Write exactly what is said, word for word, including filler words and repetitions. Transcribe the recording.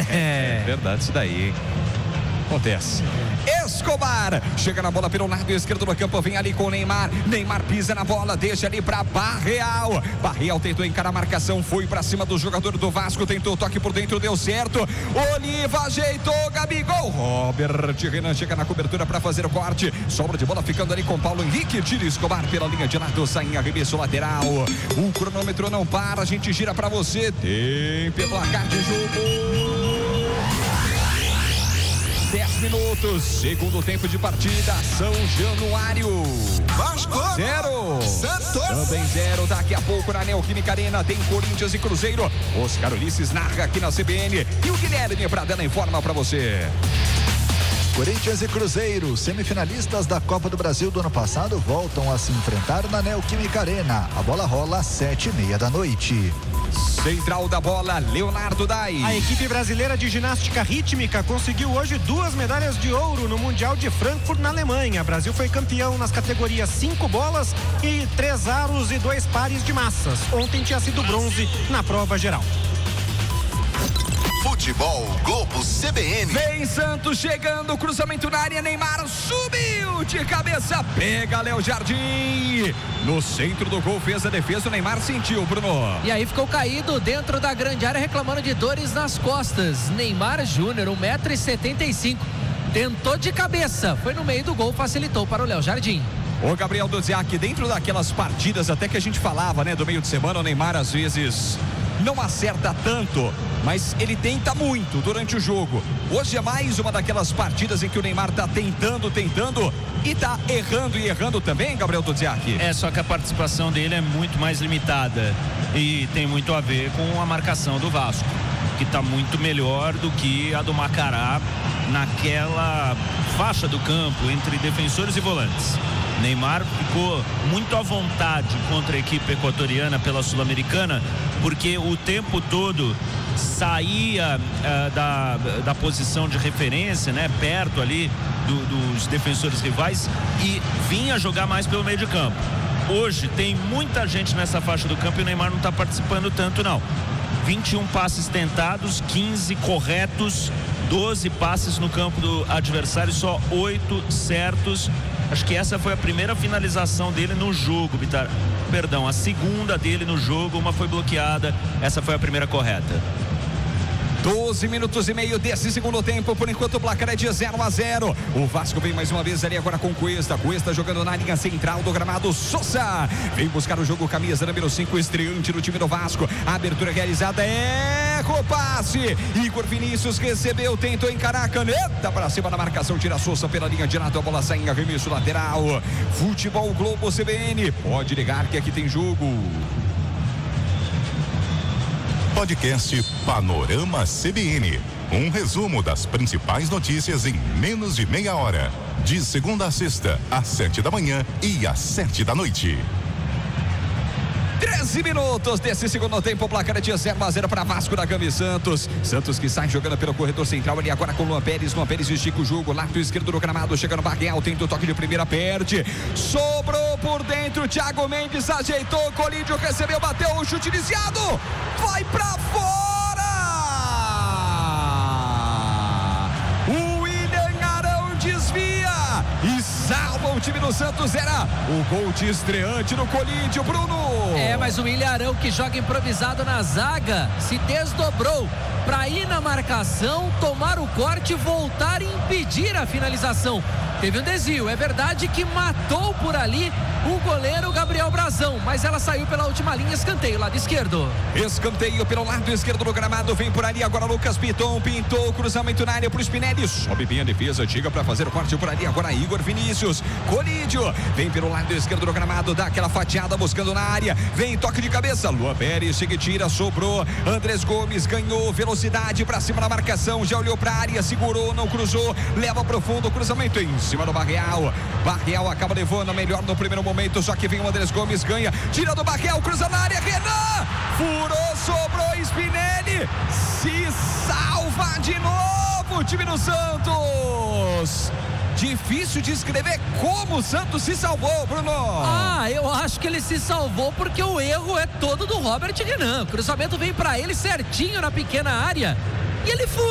É verdade isso daí, hein? Acontece. Escobar chega na bola pelo lado esquerdo do campo, vem ali com o Neymar. Neymar pisa na bola, deixa ali para Barreal. Barreal tentou encarar a marcação, foi para cima do jogador do Vasco, tentou toque por dentro, deu certo. Oliva ajeitou, Gabigol. Robert Renan chega na cobertura para fazer o corte. Sobra de bola ficando ali com Paulo Henrique. Tira Escobar pela linha de lado, sai em arremesso lateral. O cronômetro não para, a gente gira para você. Tem pelo placar de jogo. dez minutos, segundo tempo de partida, São Januário. Vasco zero. Santos também zero. Daqui a pouco na Neoquímica Arena tem Corinthians e Cruzeiro. Oscar Ulisses narra aqui na C B N e o Guilherme Pradella informa pra você. Corinthians e Cruzeiro, semifinalistas da Copa do Brasil do ano passado, voltam a se enfrentar na Neoquímica Arena. A bola rola às sete e meia da noite. Central da bola, Leonardo Dai. A equipe brasileira de ginástica rítmica conseguiu hoje duas medalhas de ouro no Mundial de Frankfurt, na Alemanha. O Brasil foi campeão nas categorias cinco bolas e três aros e dois pares de massas. Ontem tinha sido bronze na prova geral. Futebol Globo C B N. Vem Santos chegando, cruzamento na área, Neymar subiu de cabeça, pega Léo Jardim. No centro do gol fez a defesa, o Neymar sentiu, Bruno. E aí ficou caído dentro da grande área reclamando de dores nas costas. Neymar Júnior, um metro e setenta e cinco. Tentou de cabeça, foi no meio do gol, facilitou para o Léo Jardim. O Gabriel Duziak, dentro daquelas partidas até que a gente falava, né, do meio de semana, o Neymar às vezes não acerta tanto, mas ele tenta muito durante o jogo. Hoje é mais uma daquelas partidas em que o Neymar tá tentando, tentando e tá errando e errando também, Gabriel Duziak. É, só que a participação dele é muito mais limitada e tem muito a ver com a marcação do Vasco, que está muito melhor do que a do Macará naquela faixa do campo entre defensores e volantes. Neymar ficou muito à vontade contra a equipe equatoriana pela Sul-Americana, porque o tempo todo saía uh, da, da posição de referência, né, perto ali do, dos defensores rivais, e vinha jogar mais pelo meio de campo. Hoje tem muita gente nessa faixa do campo e o Neymar não está participando tanto, não. vinte e um passes tentados, quinze corretos, doze passes no campo do adversário, só oito certos. Acho que essa foi a primeira finalização dele no jogo, Bitar. Perdão, a segunda dele no jogo, uma foi bloqueada, essa foi a primeira correta. doze minutos e meio desse segundo tempo, por enquanto o placar é de zero a zero. O Vasco vem mais uma vez ali agora com Cuesta. Cuesta jogando na linha central do gramado. Sousa vem buscar o jogo, camisa número cinco, estreante no time do Vasco. A abertura realizada é o passe. Igor Vinícius recebeu, tentou encarar a caneta para cima da marcação, tira a Sousa pela linha de lado, a bola sai em arremesso lateral. Futebol Globo C B N, pode ligar que aqui tem jogo. Podcast Panorama C B N. Um resumo das principais notícias em menos de meia hora. De segunda a sexta, às sete da manhã e às sete da noite. treze minutos desse segundo tempo, o placar é de zero a zero para Vasco da Gama e Santos. Santos que sai jogando pelo corredor central ali agora com Luan Pérez. Luan Pérez estica o jogo, lado esquerdo do gramado, chega no Barreal, tenta o toque de primeira, perde. Sobrou por dentro, Thiago Mendes ajeitou, Colídio recebeu, bateu, o chute iniciado, vai pra fora! O William Arão desvia e salva o time do Santos. Era o gol de estreante no Colídio, Bruno. É, mas o William Arão, que joga improvisado na zaga, se desdobrou para ir na marcação, tomar o corte, voltar e impedir a finalização. Teve um desvio, é verdade que matou por ali o goleiro Gabriel Brazão, mas ela saiu pela última linha, escanteio, lado esquerdo. Escanteio pelo lado esquerdo do gramado, vem por ali agora Lucas Piton, pintou, cruzamento na área pro Spinelli, sobe bem a defesa, chega para fazer o corte por ali agora Igor Vinícius, Colídio, vem pelo lado esquerdo do gramado, dá aquela fatiada buscando na área, vem toque de cabeça, Luan Pérez, chega e tira, sobrou, Andrés Gomes ganhou velocidade para cima da marcação, já olhou pra área, segurou, não cruzou, leva pro fundo, cruzamento em cima do Barreal, Barreal acaba levando melhor no primeiro momento, só que vem o Andrés Gomes, ganha, tira do Barreal, cruza na área, Renan, furou, sobrou, Spinelli, se salva de novo o time do Santos. Difícil de escrever como o Santos se salvou, Bruno. Ah, eu acho que ele se salvou porque o erro é todo do Robert Renan. O cruzamento vem pra ele certinho na pequena área e ele fura.